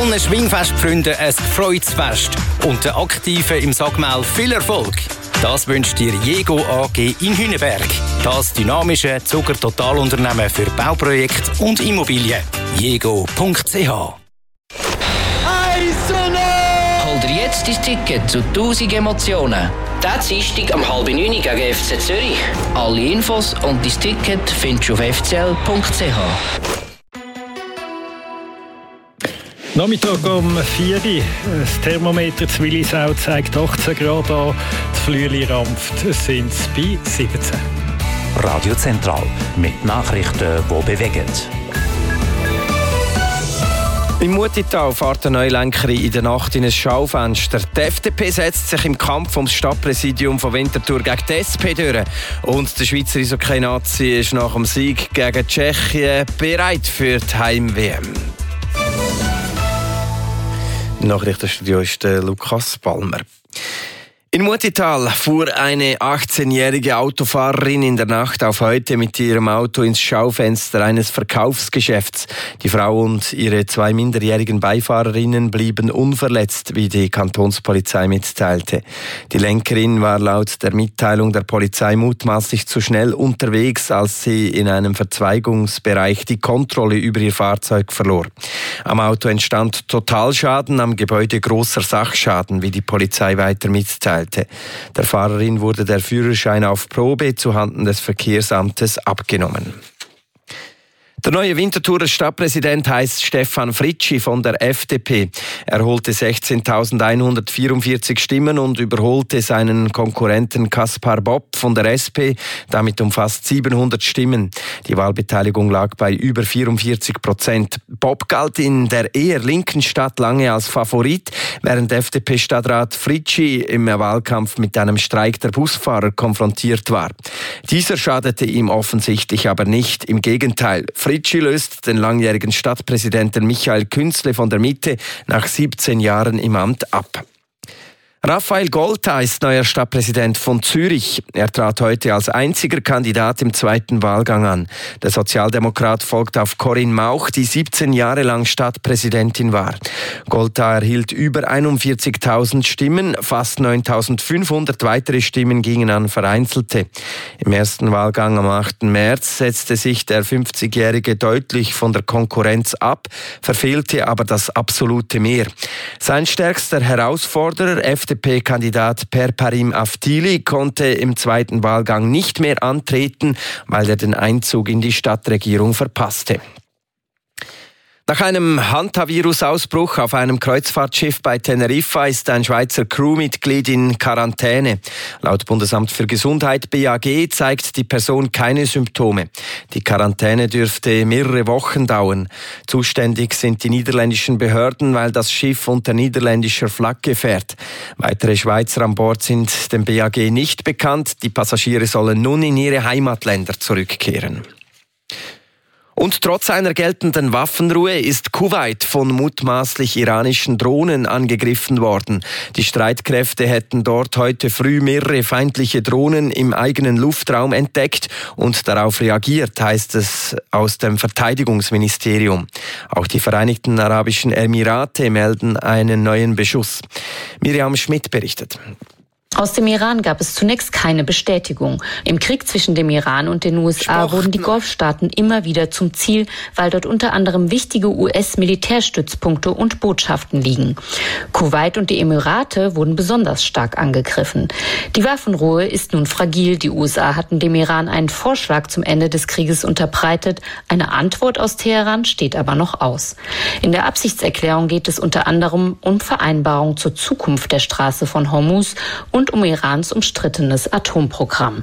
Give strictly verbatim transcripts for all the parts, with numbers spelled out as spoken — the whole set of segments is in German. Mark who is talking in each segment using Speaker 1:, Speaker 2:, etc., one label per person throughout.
Speaker 1: allen Schwingfestfreunden ein gefreutes Fest und den Aktiven im Sagmel viel Erfolg. Das wünscht dir Jego A G in Hünenberg. Das dynamische Zucker-Totalunternehmen für Bauprojekte und Immobilien. jego punkt c h.
Speaker 2: Hol dir jetzt dein Ticket zu tausend Emotionen. Diesen Dienstag um halb neun gegen F C Zürich. Alle Infos und dein Ticket findest du auf f c l punkt c h.
Speaker 3: Nachmittag um vier Uhr. Das Thermometer zu Willisau zeigt achtzehn Grad an. Die Flüeli rampft, es sind bei siebzehn.
Speaker 4: Radio Zentral mit Nachrichten, die bewegen.
Speaker 5: Im Mutital fährt eine Neulenkerin in der Nacht in ein Schaufenster. Die F D P setzt sich im Kampf ums Stadtpräsidium von Winterthur gegen die S P durch. Und der Schweizer Eishockey-Nazi ist nach dem Sieg gegen Tschechien bereit für die Heim-W M. Im Nachrichtenstudio ist der Lukas Palmer. In Mutital fuhr eine achtzehnjährige Autofahrerin in der Nacht auf heute mit ihrem Auto ins Schaufenster eines Verkaufsgeschäfts. Die Frau und ihre zwei minderjährigen Beifahrerinnen blieben unverletzt, wie die Kantonspolizei mitteilte. Die Lenkerin war laut der Mitteilung der Polizei mutmaßlich zu schnell unterwegs, als sie in einem Verzweigungsbereich die Kontrolle über ihr Fahrzeug verlor. Am Auto entstand Totalschaden, am Gebäude großer Sachschaden, wie die Polizei weiter mitteilte. Der Fahrerin wurde der Führerschein auf Probe zuhanden des Verkehrsamtes abgenommen. Der neue Winterthurer Stadtpräsident heißt Stefan Fritschi von der F D P. Er holte sechzehntausendeinhundertvierundvierzig Stimmen und überholte seinen Konkurrenten Kaspar Bob von der S P, damit um fast siebenhundert Stimmen. Die Wahlbeteiligung lag bei über vierundvierzig Prozent. Bob galt in der eher linken Stadt lange als Favorit, während F D P-Stadtrat Fritschi im Wahlkampf mit einem Streik der Busfahrer konfrontiert war. Dieser schadete ihm offensichtlich aber nicht, im Gegenteil. Fritschi löst den langjährigen Stadtpräsidenten Michael Künzle von der Mitte nach siebzehn Jahren im Amt ab. Raphael Golta ist neuer Stadtpräsident von Zürich. Er trat heute als einziger Kandidat im zweiten Wahlgang an. Der Sozialdemokrat folgt auf Corinne Mauch, die siebzehn Jahre lang Stadtpräsidentin war. Golta erhielt über einundvierzigtausend Stimmen, fast neuntausendfünfhundert weitere Stimmen gingen an Vereinzelte. Im ersten Wahlgang am achten März setzte sich der fünfzigjährige deutlich von der Konkurrenz ab, verfehlte aber das absolute Mehr. Sein stärkster Herausforderer, F D P-Kandidat Perparim Aftili, konnte im zweiten Wahlgang nicht mehr antreten, weil er den Einzug in die Stadtregierung verpasste. Nach einem Hantavirus-Ausbruch auf einem Kreuzfahrtschiff bei Teneriffa ist ein Schweizer Crewmitglied in Quarantäne. Laut Bundesamt für Gesundheit B A G zeigt die Person keine Symptome. Die Quarantäne dürfte mehrere Wochen dauern. Zuständig sind die niederländischen Behörden, weil das Schiff unter niederländischer Flagge fährt. Weitere Schweizer an Bord sind dem B A G nicht bekannt. Die Passagiere sollen nun in ihre Heimatländer zurückkehren. Und trotz einer geltenden Waffenruhe ist Kuwait von mutmaßlich iranischen Drohnen angegriffen worden. Die Streitkräfte hätten dort heute früh mehrere feindliche Drohnen im eigenen Luftraum entdeckt und darauf reagiert, heißt es aus dem Verteidigungsministerium. Auch die Vereinigten Arabischen Emirate melden einen neuen Beschuss. Miriam Schmidt berichtet.
Speaker 6: Aus dem Iran gab es zunächst keine Bestätigung. Im Krieg zwischen dem Iran und den U S A Sport. wurden die Golfstaaten immer wieder zum Ziel, weil dort unter anderem wichtige U S-Militärstützpunkte und Botschaften liegen. Kuwait und die Emirate wurden besonders stark angegriffen. Die Waffenruhe ist nun fragil. Die U S A hatten dem Iran einen Vorschlag zum Ende des Krieges unterbreitet. Eine Antwort aus Teheran steht aber noch aus. In der Absichtserklärung geht es unter anderem um Vereinbarungen zur Zukunft der Straße von Hormuz und und um Irans umstrittenes Atomprogramm.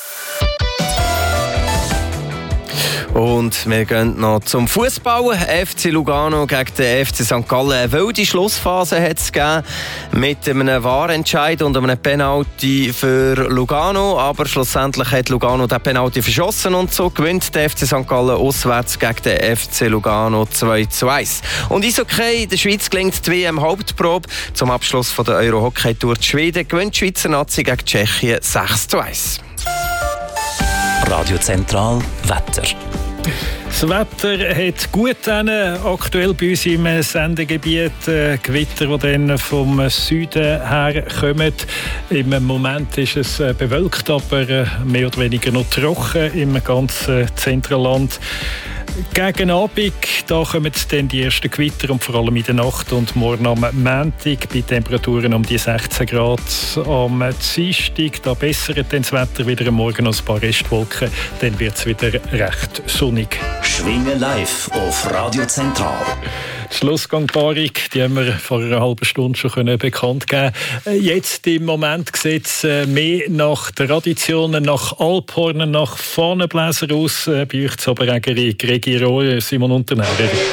Speaker 5: Und wir gehen noch zum Fußball. F C Lugano gegen den F C Sankt Gallen. Eine wilde Schlussphase hat es gegeben mit einem Wahrentscheid und einem Penalty für Lugano. Aber schlussendlich hat Lugano den Penalty verschossen und so gewinnt der F C Sankt Gallen auswärts gegen den F C Lugano zwei zu eins. Und Eishockey, in der Schweiz gelingt die W M-Hauptprobe. Zum Abschluss von der Euro-Hockey-Tour die Schweden gewinnt die Schweizer Nazi gegen Tschechien sechs zu eins.
Speaker 4: Radio Zentral Wetter.
Speaker 3: Das Wetter hat gut an, aktuell bei uns im Sendegebiet. Äh, Gewitter, die dann vom Süden her kommen. Im Moment ist es äh, bewölkt, aber äh, mehr oder weniger noch trocken im ganzen Zentralland. Gegen Abend da kommen dann die ersten Gewitter und vor allem in der Nacht und morgen am Montag bei Temperaturen um die sechzehn Grad. Am Dienstag da bessert dann das Wetter wieder, am Morgen noch ein paar Restwolken, dann wird es wieder recht sonnig.
Speaker 4: Schwingen live auf Radio Zentral.
Speaker 3: Die Schlussgangpaarung, die haben wir vor einer halben Stunde schon können bekannt geben. Jetzt im Moment sieht es mehr nach Traditionen, nach Alphornen, nach Fahnenbläser aus. Bei euch zu Oberägeri, Regie Simon Unternehmer.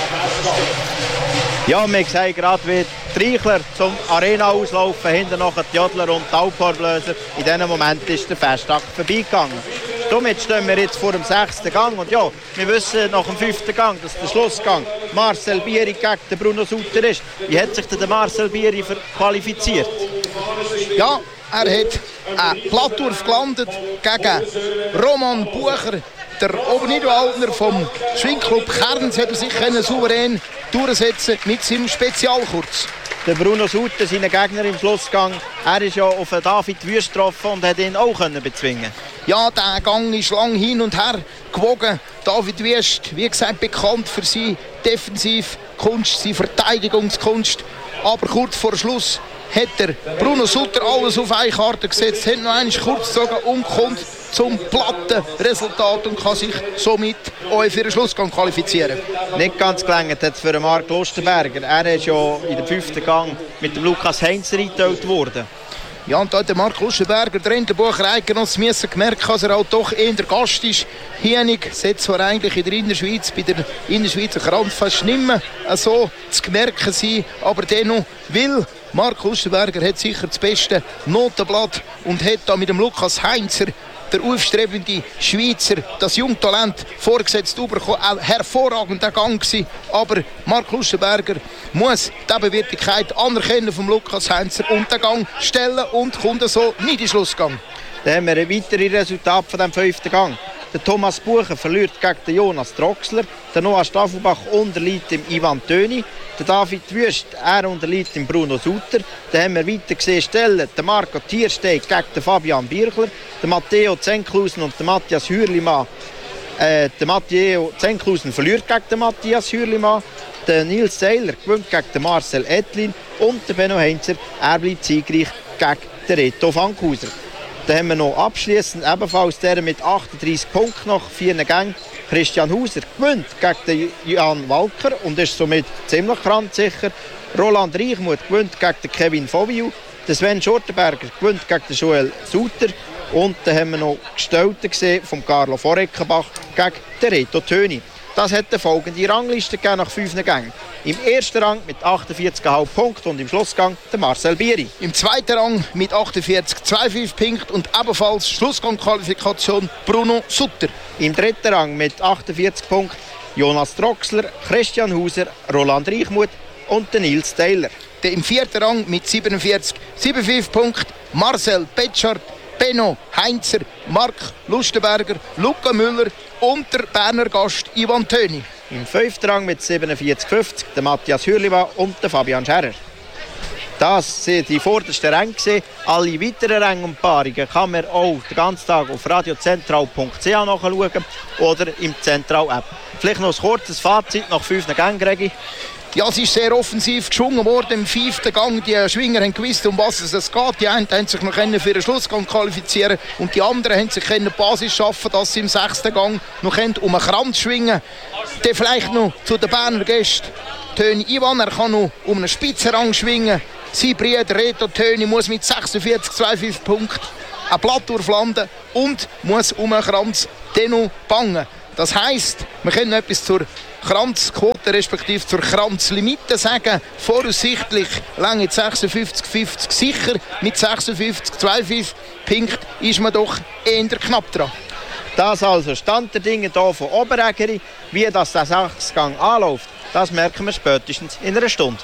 Speaker 7: Ja, wir sehen gerade, wie die Reichler zum Arena auslaufen, hinten noch die Jodler und die Alphornbläser. In diesem Moment ist der Festtag vorbeigegangen. Damit stehen wir jetzt vor dem sechsten Gang. Und ja, wir wissen nach dem fünften Gang, dass der Schlussgang Marcel Bieri gegen den Bruno Sutter ist. Wie hat sich denn der Marcel Bieri qualifiziert?
Speaker 8: Ja, er hat einen Plattwurf gelandet gegen Roman Bucher. Der Oberniederwaldner vom Schwingclub Kerns hat sich souverän durchsetzen mit seinem Spezialkurz. Der Bruno Sutter, sein Gegner im Schlussgang, er ist ja auf David Wüst getroffen und hat ihn auch bezwingen. Ja, der Gang ist lang hin und her gewogen. David Wüst, wie gesagt, bekannt für seine Defensivkunst, seine Verteidigungskunst. Aber kurz vor Schluss hat der Bruno Sutter alles auf eine Karte gesetzt, hat noch einmal kurz gezogen und kommt zum platten Resultat und kann sich somit auch für den Schlussgang qualifizieren. Nicht ganz gelangt hat es für Marc Lustenberger. Er ist ja in dem fünften Gang mit dem Lukas Heinzer eingeteilt worden. Ja, und da hat der Marc Lustenberger, der Rentenbucher Eidgenoss, gemerkt, dass er auch doch eher der Gast ist. Hienig sollte zwar eigentlich in der Innerschweiz, bei der Innerschweizer Kranz fast nicht mehr so zu merken sein, aber dennoch will Marc Lustenberger hat sicher das beste Notenblatt und hat da mit dem Lukas Heinzer, der aufstrebende Schweizer, das Jungtalent vorgesetzt bekommen. Ein hervorragender Gang gewesen. Aber Marc Lustenberger muss die Bewirklichkeit anerkennen vom Lukas Heinzer und den Gang stellen und kommt so nicht in den Schlussgang. Dann haben wir ein weiteres Resultat von dem fünften Gang. Der Thomas Bucher verliert gegen den Jonas Troxler. Der Noah Staffelbach unterliegt dem Ivan Töni. Der David Wüst, er unterliegt dem Bruno Sutter. Dann haben wir weiter gesehen Stellen. Der Marco Tiersteig gegen den Fabian Birchler. Der Matteo Zenklusen und der Matthias Hürlimann. Äh, der Matteo Zenklusen verliert gegen den Matthias Hürlimann. Der Nils Seiler gewinnt gegen den Marcel Ettlin. Und der Benno Heinzer, er bleibt siegreich gegen den Reto Fankhauser. Dann haben wir noch abschliessend ebenfalls der mit achtunddreissig Punkten nach vier Gängen. Christian Hauser gewinnt gegen den Jan Walker und ist somit ziemlich kranksicher. Roland Reichmuth gewinnt gegen den Kevin Foviu. Der Sven Schortenberger gewinnt gegen den Joel Sutter. Und dann haben wir noch Gestellte gesehen von Carlo Voreckenbach gegen den Reto Töni. Das hat die folgende Rangliste gegeben nach fünf Gängen. Im ersten Rang mit achtundvierzig Komma fünf Punkten und im Schlussgang der Marcel Bieri. Im zweiten Rang mit achtundvierzig Komma fünfundzwanzig Punkten und ebenfalls Schlussgangqualifikation Bruno Sutter. Im dritten Rang mit achtundvierzig Punkten Jonas Troxler, Christian Hauser, Roland Reichmuth und Nils Taylor. Im vierten Rang mit siebenundvierzig Komma fünfundsiebzig Punkten Marcel Petschart, Benno Heinzer, Marc Lustenberger, Luca Müller und der Berner Gast Ivan Töni. Im fünften Rang mit siebenundvierzig Komma fünfzig der Matthias Hürlimann und der Fabian Scherer. Das sind die vordersten Ränge. Alle weiteren Ränge und Paarungen kann man auch den ganzen Tag auf radiozentral punkt c h nachschauen oder im Zentral-App. Vielleicht noch ein kurzes Fazit nach fünf Gängen, Regi. Ja, es ist sehr offensiv geschwungen worden im fünften Gang. Die Schwinger haben gewusst, um was es geht. Die einen haben sich noch für den Schlussgang qualifizieren und die anderen haben sich die Basis schaffen, dass sie im sechsten Gang noch um einen Kranz schwingen. Dann vielleicht noch zu den Berner Gästen. Töni Ivan, er kann noch um einen Spitzenrang schwingen. Sein Bruder Reto Töni muss mit sechsundvierzig Komma fünfundzweißig Punkten einen Plattwurf landen und muss um einen Kranz dennoch bangen. Das heisst, wir können etwas zur Kranzquote respektive zur Kranzlimite sagen. Voraussichtlich lange sechsundfünfzig Komma fünfzig sicher. Mit sechsundfünfzig Komma zweiundfünfzig Punkten ist man doch eher knapp dran. Das also Stand der Dinge hier von Oberägeri. Wie das der Sechsgang anläuft, das merken wir spätestens in einer Stunde.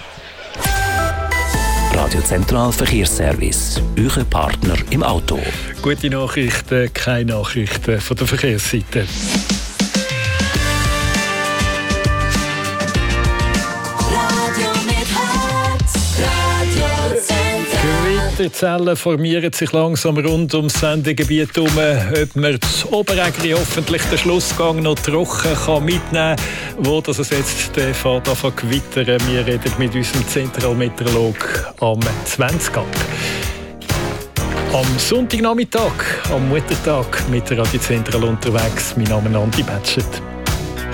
Speaker 4: Radio Zentral Verkehrsservice, euer Partner im Auto.
Speaker 3: Gute Nachrichten, keine Nachrichten von der Verkehrsseite. Gewitterzellen formieren sich langsam rund ums Sendegebiet herum. Ob man das Oberägri hoffentlich den Schlussgang noch trocken kann mitnehmen kann, wo das es jetzt der Fahrt an gewittern. Wir reden mit unserem Zentralmeteorolog am zwanzig ab. Am Sonntagnachmittag, am Muttertag, mit der Radio Zentral unterwegs. Mein Name ist Andi Batschet.